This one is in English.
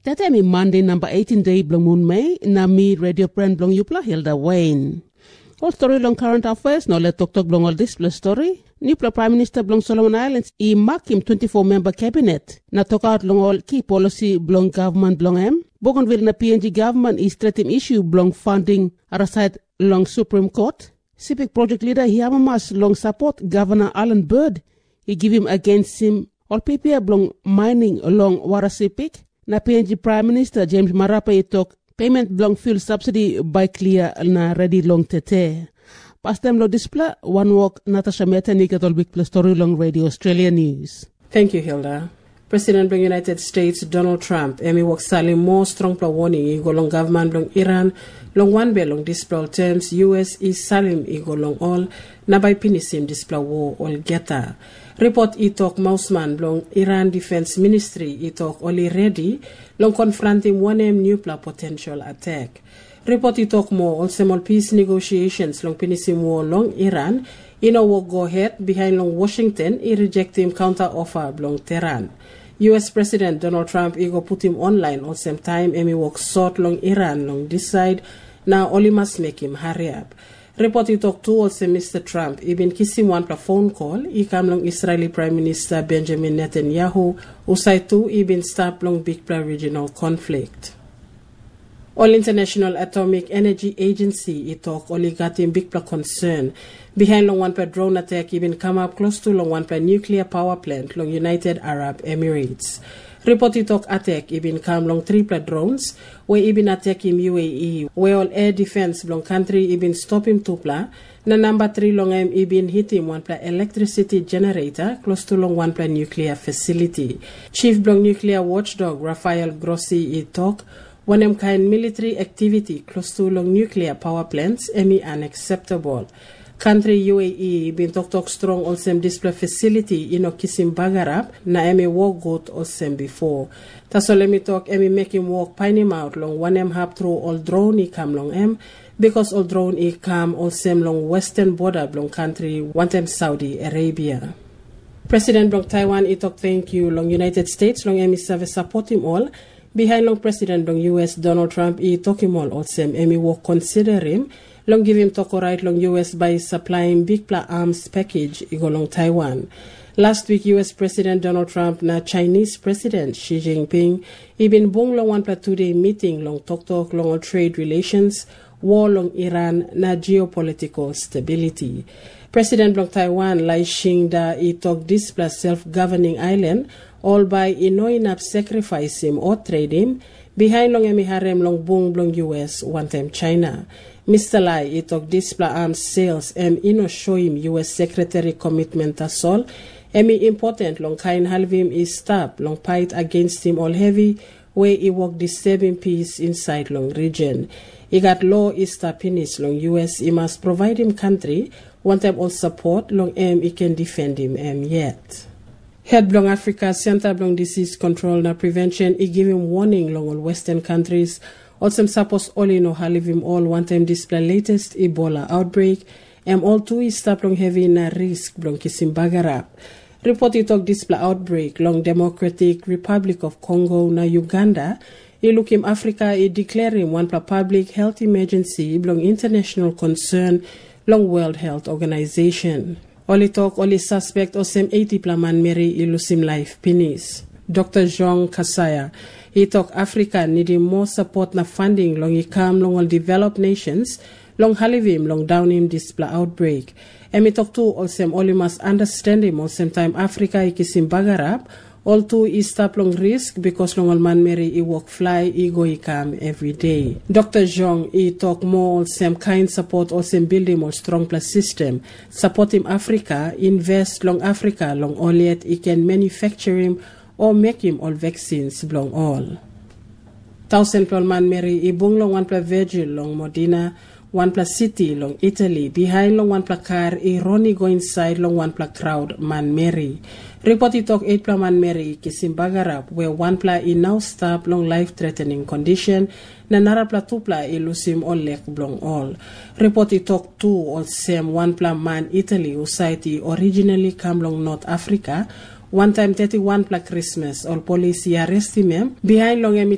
Tatemi Monday number 18 day blong moon May na mi radio friend blong Yupla Hilda Wayne. All story long current affairs no let talk blong all this plus story. Nupla Prime Minister blong Solomon Islands I makim 24 member cabinet na talk out long all key policy blong government blong em. Bougainville na PNG government is threatening issue blong funding araside long Supreme Court. Civic project leader Hiamamas long support Governor Alan Bird. He give him against him all people blong mining along Warasipik. Na PNG Prime Minister James Marape talk payment blong fuel subsidy by clear na ready long tete. Pastem lo display one walk Natasha Meta Nikatol Big Plus Story Long Radio Australia News. Thank you, Hilda. President of the United States Donald Trump emi wak sali more strong pla warning igo long government long Iran long one be long display terms US is salim igo long all na by pinisim display war all geta. Report itok Mausman long Iran Defense Ministry itok only ready long confronting one nuclear potential attack. Report itok mo all small peace negotiations long pinisim war long Iran will go ahead behind long Washington I reject him counter offer long Tehran. US President Donald Trump igo put him online all same time emi walk sort long Iran long decide now only must make him hurry up. Report he talk to also Mr. Trump even kissing one per phone call he come long Israeli Prime Minister Benjamin Netanyahu usai tu even stop long big regional conflict. All International Atomic Energy Agency talk only got him big concern behind long one per drone attack even come up close to long one per nuclear power plant long United Arab Emirates. Report talk attack even come long triple drones where even attack him UAE where all air defense long country even stop him tupla na number 3 long even hit him one per electricity generator close to long one per nuclear facility. Chief blong nuclear watchdog Rafael Grossi talk one kind military activity close to long nuclear power plants emi unacceptable. Country UAE been talk strong also display facility in Kisim Bagarab na emi walk good also before. Taso let me talk emi make him walk pine him out long one hap through all drone I come long because all drone I come also long western border long country one Saudi Arabia. President long Taiwan I talk thank you long United States long emi service support him all. Behind long President long US Donald Trump I talk him all also emi walk consider him long give him talk right long US by supplying big arms package igo long Taiwan. Last week US President Donald Trump na Chinese President Xi Jinping even bong long one 2-day meeting long talk long all trade relations war long Iran na geopolitical stability. President long Taiwan Lai Ching-da I talk this plus self-governing island all by enough sacrifice him or trade him behind long emi harem long bong long US one time China. Mr. Lai I talk display arms sales show him US Secretary commitment as all emi important long kind halvim is stop long fight against him all heavy where he work disturbing peace inside long region. He got law is tapinis long US he must provide him country one time all support long he can defend him yet. Head blong Africa Center blong Disease Control na Prevention I give him warning long all Western countries also suppose only no halivim him all one time display latest Ebola outbreak all two is stop long heavy na risk blong Kisim Bagarab. Report it talk display outbreak long Democratic Republic of Congo na Uganda I look him Africa I declare him one public health emergency blong international concern long World Health Organization. Only talk, only suspect or same 80 plaman Mary Ilusim life penis. Dr. Jean Kasaya, he talk Africa needing more support na funding long he come long all developed nations, long halivim long down him display outbreak. And me talk to all same only must understand him all same time Africa ikisim bagarap, all two is stop long risk because long all man Mary he walk fly he go he come every day. Dr. Zhong he talk more all same kind support all same building more strong plus system. Support him Africa, invest long Africa long all yet he can manufacture him or make him all vaccines long all. 1,000 people man Mary he bung long one plus Virgil long Modena, one plus City long Italy, behind long one plus car he Ronnie go inside long one plus crowd man Mary. Report it talk 8 man Mary Kisim Bagarab where one pla he now stop long life threatening condition na nara pla 2 pla he lusim all lek blong all. Report it talk 2 all same one pla man Italy who society originally come long North Africa one time 31 pla Christmas all police arrest him behind long